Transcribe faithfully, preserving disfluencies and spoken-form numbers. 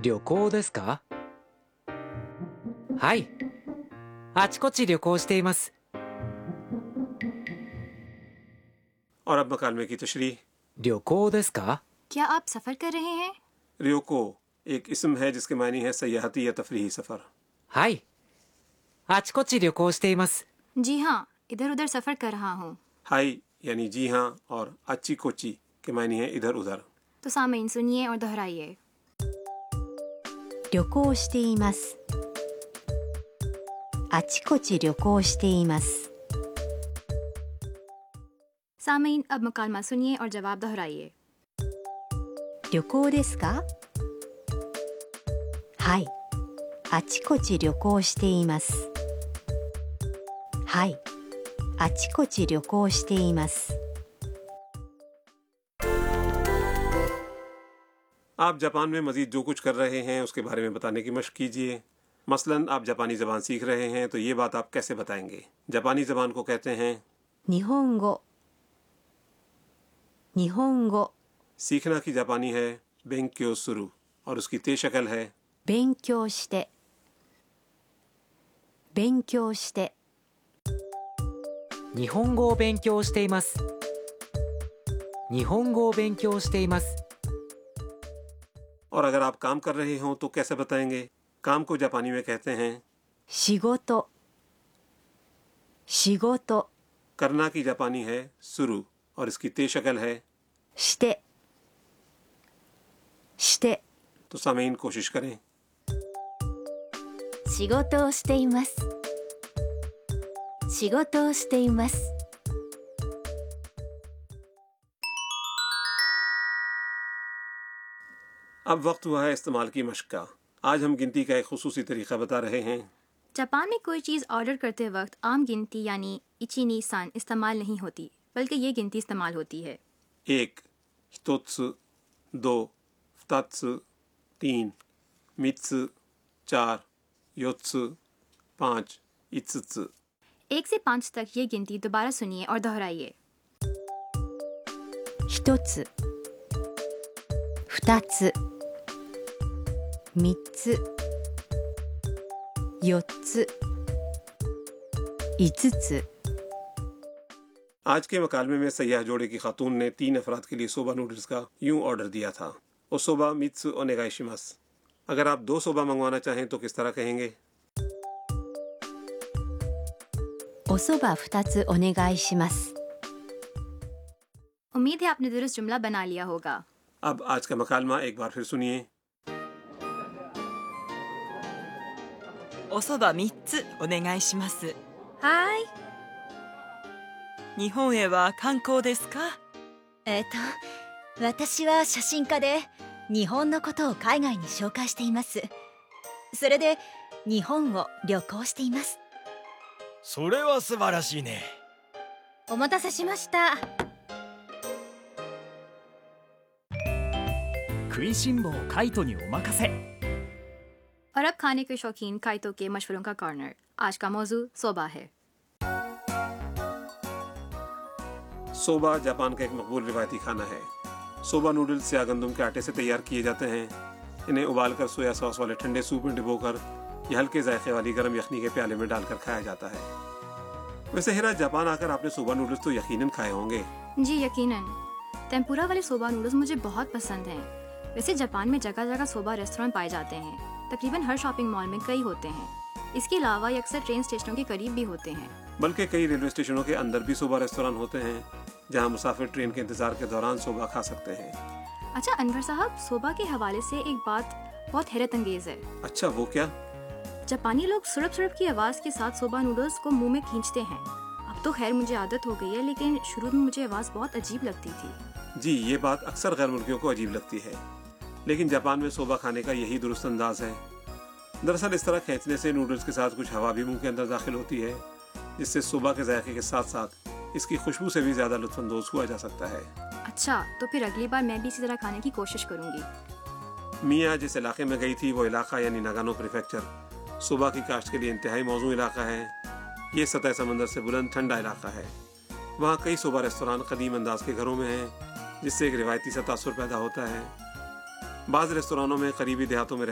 旅行ですか？はい。あちこち旅行しています。 और अब मकालमे की तशरीह। 旅行ですか? क्या आप सफर कर रहे हैं? रियोको एक इस्म है जिसके मायने है सयाहती या तफरीही सफर। はい。あちこち旅行しています。 जी हाँ, इधर उधर सफर कर रहा हूँ। हाई यानी जी हाँ और अच्छी कोची के मायने है इधर उधर। तो सामीन सुनिए और दोहराइए। 旅行しています。あちこち旅行しています。 सामीन अब मुकालमा सुनिए और जवाब दोहराइए। 旅行ですか？はい。あちこち旅行しています。はい。あちこち旅行しています。 आप जापान में मजीद जो कुछ कर रहे हैं उसके बारे में बताने की मशक कीजिए। मसलन आप जापानी ज़बान सीख रहे हैं तो ये बात आप कैसे बताएंगे? जापानी ज़बान को कहते हैं 日本語日本語 सीखना की जापानी है बेंक्यो सुरु और उसकी ते शक्ल है 勉強して勉強して日本語を勉強しています。日本語を勉強しています。 और अगर आप काम कर रहे हो तो कैसे बताएंगे? काम को जापानी में कहते हैं 仕事仕事 करना की जापानी है सुरु और इसकी ते शक्ल है してして तो सामीन कोशिश करें। 仕事をしています仕事をしています अब वक्त हुआ है इस्तेमाल की मशक का। आज हम गिनती का एक खुसूसी तरीका बता रहे हैं। जापान में कोई चीज़ ऑर्डर करते वक्त आम गिनती यानी इचिनी सान इस्तेमाल नहीं होती, बल्कि ये गिनती इस्तेमाल होती है। एक, हितोत्सु, दो, फुतात्सु, तीन, मित्सु, चार, योत्सु, पाँच, इत्सुत्सु। एक से पाँच तक ये गिनती दोबारा सुनिए और दोहराइए। 一つ二つ三つ四つ五つ आज के मकालमे में सयाह जोड़े की खातून ने तीन अफराद के लिए सोबा नूडल्स का यूं ऑर्डर दिया था, ओसोबा मित्सु ओनेगाइशिमास। अगर आप दो सोबा मंगवाना चाहें तो किस तरह कहेंगे? おそば二つお願いします उम्मीद है आपने दुरुस्त जुमला बना लिया होगा। अब आज का मकालमा एक बार फिर सुनिए। おそばみっつお願いします。 はい。 日本へは観光ですか？ えっと、私は写真家で日本のことを海外に紹介しています。それで日本を旅行しています。 それは素晴らしいね。 お待たせしました。 食いしん坊カイトにお任せ。 और अब खाने के शौकीन काइतो के मशवरों का कॉर्नर। आज का मौजू सोबा है। सोबा जापान का एक मकबूल रिवायती खाना है। सोबा नूडल्स से गंदम के आटे से तैयार किए जाते हैं। इन्हें उबालकर सोया सॉस वाले ठंडे सूप में डिबोकर या हल्के जायके वाली गर्म यखनी के प्याले में डालकर खाया जाता है। वैसे हिरा, जापान आकर आपने सोबा नूडल्स तो यकीनन खाए होंगे। जी यकीनन। टेम्पुरा वाले सोबा नूडल्स मुझे बहुत पसंद हैं। वैसे जापान में जगह जगह सोबा रेस्टोरेंट पाए जाते हैं। तकरीबन हर शॉपिंग मॉल में कई होते हैं। इसके अलावा ये अक्सर ट्रेन स्टेशनों के करीब भी होते हैं। बल्कि कई रेलवे स्टेशनों के अंदर भी सोबा रेस्टोरेंट होते हैं जहां मुसाफिर ट्रेन के इंतजार के दौरान सोबा खा सकते हैं। अच्छा अनवर साहब, सोबा के हवाले से एक बात बहुत हैरत अंगेज है। अच्छा, वो क्या? जापानी लोग सुड़प सुड़प की आवाज के साथ सोबा नूडल्स को मुंह में खींचते हैं। अब तो खैर मुझे आदत हो गई है, लेकिन शुरू में मुझे आवाज बहुत अजीब लगती थी। जी, ये बात अक्सर गैर मुल्कियों को अजीब लगती है, लेकिन जापान में सोबा खाने का यही दुरुस्त अंदाज है। दरअसल इस तरह खींचने से नूडल्स के साथ कुछ हवा भी मुंह के अंदर दाखिल होती है, जिससे सोबा के जायके के साथ साथ इसकी खुशबू से भी ज्यादा लुत्फानंदोज हुआ जा सकता है। अच्छा, तो फिर अगली बार मैं भी इसी तरह खाने की कोशिश करूंगी। मिया जिस इलाके में गई थी वो इलाका यानी नागानो प्रीफेक्चर सोबा की काश्त के लिए इंतहाई मौजू इलाका है। ये सतह समंदर से बुलंद ठंडा इलाका है। वहाँ कई सोबा रेस्तरान कदीम अंदाज के घरों में हैं, जिससे एक रिवायती सा तासुर पैदा होता है। बाज़ रेस्तरानों में करीबी देहातों में